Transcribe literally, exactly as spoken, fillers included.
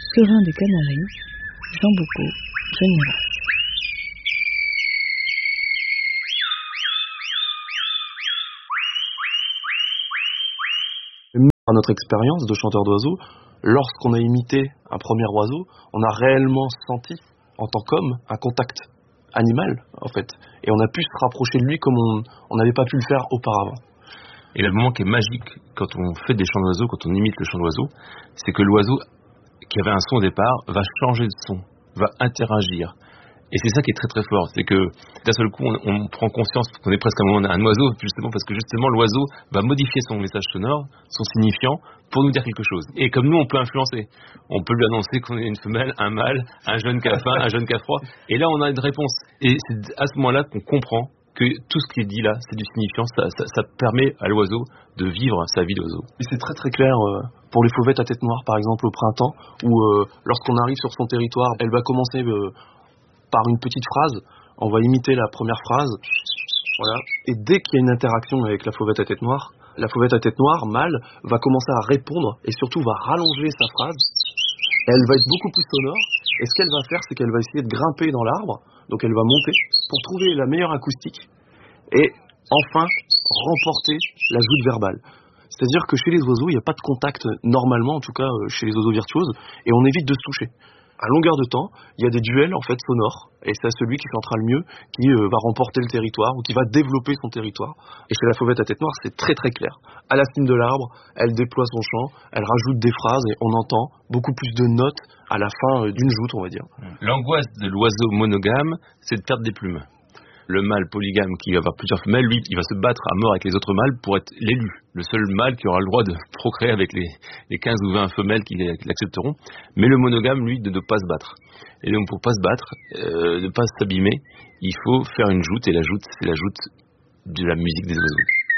Serein des Canaries, Jean Bocot, Genera. Par notre expérience de chanteur d'oiseaux, lorsqu'on a imité un premier oiseau, on a réellement senti, en tant qu'homme, un contact animal, en fait. Et on a pu se rapprocher de lui comme on n'avait pas pu le faire auparavant. Et le moment qui est magique quand on fait des chants d'oiseaux, quand on imite le chant d'oiseau, c'est que l'oiseau, qui avait un son au départ, va changer de son, va interagir. Et c'est ça qui est très très fort, c'est que d'un seul coup on, on prend conscience qu'on est presque un, un oiseau, justement parce que justement l'oiseau va modifier son message sonore, son signifiant, pour nous dire quelque chose. Et comme nous on peut influencer, on peut lui annoncer qu'on est une femelle, un mâle, un jeune qui a faim, un jeune qui a froid, et là on a une réponse. Et c'est à ce moment-là qu'on comprend que tout ce qui est dit là, c'est du signifiant, ça, ça, ça permet à l'oiseau de vivre sa vie d'oiseau. Et c'est très très clair euh, pour les fauvettes à tête noire par exemple au printemps, où euh, lorsqu'on arrive sur son territoire, elle va commencer... Euh, par une petite phrase, on va imiter la première phrase, voilà. Et dès qu'il y a une interaction avec la fauvette à tête noire, la fauvette à tête noire, mâle, va commencer à répondre et surtout va rallonger sa phrase. Elle va être beaucoup plus sonore et ce qu'elle va faire, c'est qu'elle va essayer de grimper dans l'arbre, donc elle va monter pour trouver la meilleure acoustique et enfin remporter la joute verbale. C'est-à-dire que chez les oiseaux, il n'y a pas de contact normalement, en tout cas chez les oiseaux virtuoses, et on évite de se toucher. À longueur de temps, il y a des duels en fait sonores, et c'est celui qui chantera le mieux qui euh, va remporter le territoire ou qui va développer son territoire. Et chez la fauvette à tête noire, c'est très très clair. À la cime de l'arbre, elle déploie son chant, elle rajoute des phrases et on entend beaucoup plus de notes à la fin euh, d'une joute, on va dire. L'angoisse de l'oiseau monogame, c'est de perdre des plumes. Le mâle polygame qui va avoir plusieurs femelles, lui, il va se battre à mort avec les autres mâles pour être l'élu, le seul mâle qui aura le droit de procréer avec les, les quinze ou vingt femelles qui l'accepteront. Mais le monogame, lui, de ne pas se battre. Et donc, pour ne pas se battre, euh, de ne pas s'abîmer, il faut faire une joute, et la joute, c'est la joute de la musique des oiseaux.